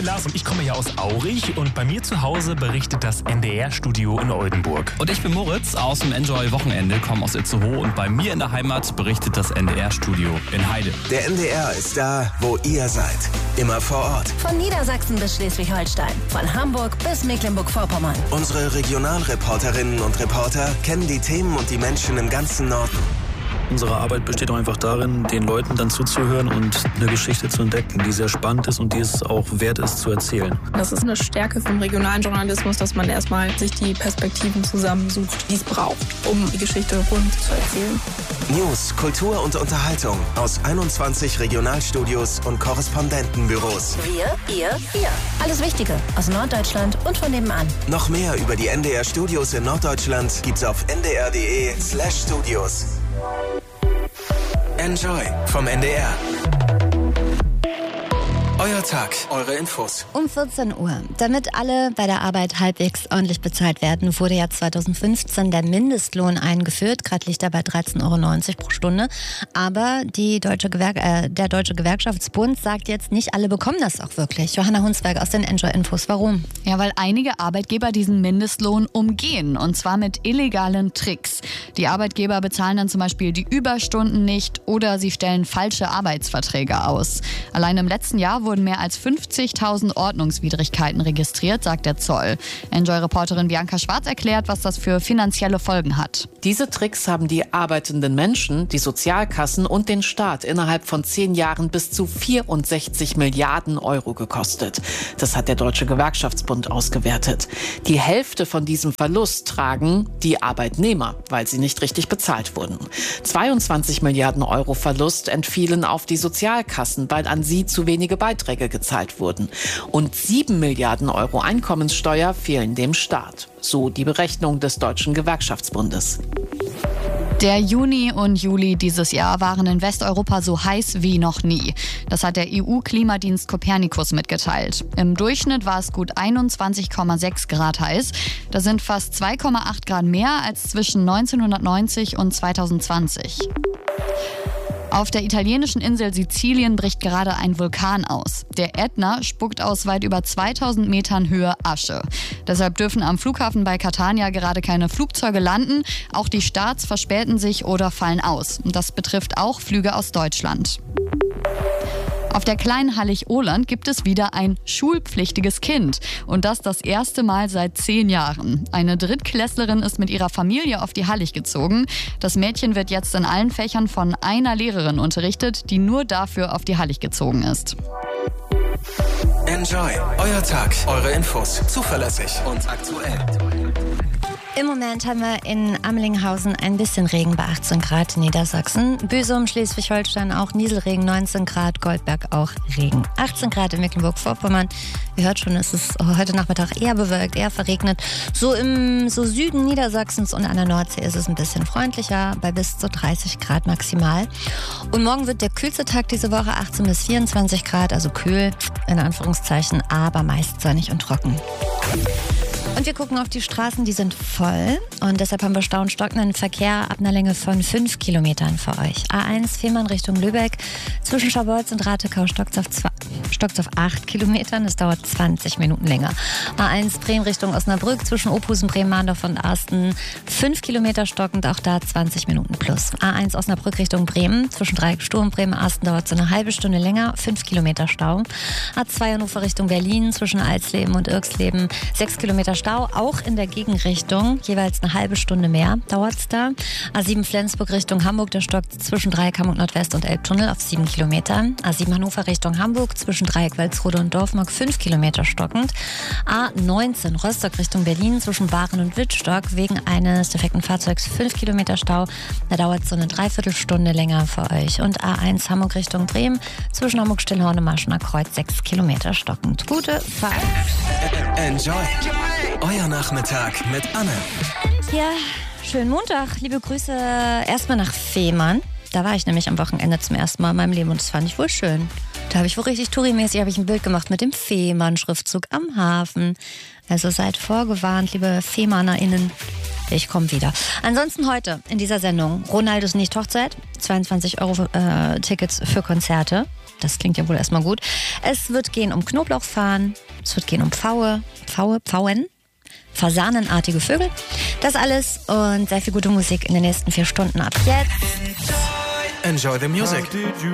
bin Lars und ich komme ja aus Aurich und bei mir zu Hause berichtet das NDR-Studio in Oldenburg. Und ich bin Moritz aus dem Enjoy-Wochenende, komme aus Itzehoe und bei mir in der Heimat berichtet das NDR-Studio in Heide. Der NDR ist da, wo ihr seid. Immer vor Ort. Von Niedersachsen bis Schleswig-Holstein. Von Hamburg bis Mecklenburg-Vorpommern. Unsere Regionalreporterinnen und Reporter kennen die Themen und die Menschen im ganzen Norden. Unsere Arbeit besteht auch einfach darin, den Leuten dann zuzuhören und eine Geschichte zu entdecken, die sehr spannend ist und die es auch wert ist zu erzählen. Das ist eine Stärke vom regionalen Journalismus, dass man erstmal sich die Perspektiven zusammensucht, die es braucht, um die Geschichte rund zu erzählen. News, Kultur und Unterhaltung aus 21 Regionalstudios und Korrespondentenbüros. Wir, ihr. Alles Wichtige aus Norddeutschland und von nebenan. Noch mehr über die NDR-Studios in Norddeutschland gibt's auf ndr.de/studios. Enjoy vom NDR. Euer Tag, eure Infos. Um 14 Uhr. Damit alle bei der Arbeit halbwegs ordentlich bezahlt werden, wurde ja 2015 der Mindestlohn eingeführt. Gerade liegt er bei 13,90 Euro pro Stunde. Aber der Deutsche Gewerkschaftsbund sagt jetzt, nicht alle bekommen das auch wirklich. Johanna Hunsberg aus den Enjoy-Infos. Warum? Ja, weil einige Arbeitgeber diesen Mindestlohn umgehen. Und zwar mit illegalen Tricks. Die Arbeitgeber bezahlen dann zum Beispiel die Überstunden nicht oder sie stellen falsche Arbeitsverträge aus. Allein im letzten Jahr wurden mehr als 50.000 Ordnungswidrigkeiten registriert, sagt der Zoll. Enjoy-Reporterin Bianca Schwarz erklärt, was das für finanzielle Folgen hat. Diese Tricks haben die arbeitenden Menschen, die Sozialkassen und den Staat innerhalb von 10 Jahren bis zu 64 Milliarden Euro gekostet. Das hat der Deutsche Gewerkschaftsbund ausgewertet. Die Hälfte von diesem Verlust tragen die Arbeitnehmer, weil sie nicht richtig bezahlt wurden. 22 Milliarden Euro Verlust entfielen auf die Sozialkassen, weil an sie zu wenige Beiträge gezahlt wurden. Und 7 Milliarden Euro Einkommenssteuer fehlen dem Staat. So die Berechnung des Deutschen Gewerkschaftsbundes. Der Juni und Juli dieses Jahr waren in Westeuropa so heiß wie noch nie. Das hat der EU-Klimadienst Copernicus mitgeteilt. Im Durchschnitt war es gut 21,6 Grad heiß. Das sind fast 2,8 Grad mehr als zwischen 1990 und 2020. Auf der italienischen Insel Sizilien bricht gerade ein Vulkan aus. Der Ätna spuckt aus weit über 2000 Metern Höhe Asche. Deshalb dürfen am Flughafen bei Catania gerade keine Flugzeuge landen. Auch die Starts verspäten sich oder fallen aus. Das betrifft auch Flüge aus Deutschland. Auf der kleinen Hallig-Ohland gibt es wieder ein schulpflichtiges Kind. Und das erste Mal seit 10 Jahren. Eine Drittklässlerin ist mit ihrer Familie auf die Hallig gezogen. Das Mädchen wird jetzt in allen Fächern von einer Lehrerin unterrichtet, die nur dafür auf die Hallig gezogen ist. Enjoy, euer Tag, eure Infos. Zuverlässig und aktuell. Im Moment haben wir in Amlinghausen ein bisschen Regen bei 18 Grad in Niedersachsen. Büsum, Schleswig-Holstein auch Nieselregen, 19 Grad, Goldberg auch Regen. 18 Grad in Mecklenburg-Vorpommern. Ihr hört schon, es ist heute Nachmittag eher bewölkt, eher verregnet. So im Süden Niedersachsens und an der Nordsee ist es ein bisschen freundlicher, bei bis zu 30 Grad maximal. Und morgen wird der kühlste Tag diese Woche, 18 bis 24 Grad, also kühl in Anführungszeichen, aber meist sonnig und trocken. Und wir gucken auf die Straßen, die sind voll und deshalb haben wir Stau und stockenden Verkehr ab einer Länge von 5 Kilometern für euch. A1 Fehmarn Richtung Lübeck, zwischen Scharbeutz und Ratekau stockt's auf 8 Kilometern, es dauert 20 Minuten länger. A1 Bremen Richtung Osnabrück, zwischen Ophusen, Bremen-Mahndorf und Arsten 5 Kilometer stockend, auch da 20 Minuten plus. A1 Osnabrück Richtung Bremen, zwischen Dreieck Sturm, Bremen-Arsten dauert so eine halbe Stunde länger, 5 Kilometer Stau. A2 Hannover Richtung Berlin, zwischen Alsleben und Irksleben 6 Kilometer Stau, auch in der Gegenrichtung, jeweils eine halbe Stunde mehr dauert's da. A7 Flensburg Richtung Hamburg, der stockt zwischen Dreieck Hamburg Nordwest und Elbtunnel auf 7 Kilometer. A7 Hannover Richtung Hamburg, zwischen Dreieck Walsrode und Dorfmark 5 Kilometer stockend. A19 Rostock Richtung Berlin, zwischen Baaren und Wittstock, wegen eines defekten Fahrzeugs 5 Kilometer Stau. Da dauert so eine Dreiviertelstunde länger für euch. Und A1 Hamburg Richtung Bremen, zwischen Hamburg-Stillhorn und Marschener Kreuz 6 Kilometer stockend. Gute Fahrt. Enjoy. Euer Nachmittag mit Anne. Ja, schönen Montag. Liebe Grüße erstmal nach Fehmarn. Da war ich nämlich am Wochenende zum ersten Mal in meinem Leben und das fand ich wohl schön. Da habe ich wohl richtig Touri-mäßig ein Bild gemacht mit dem Fehmarn-Schriftzug am Hafen. Also seid vorgewarnt, liebe FehmarnerInnen. Ich komme wieder. Ansonsten heute in dieser Sendung Ronaldos nicht Hochzeit, 22 € Tickets für Konzerte. Das klingt ja wohl erstmal gut. Es wird gehen um Knoblauchfarn, es wird gehen um Pfauen, fasanenartige Vögel. Das alles und sehr viel gute Musik in den nächsten 4 Stunden ab jetzt. Enjoy the music.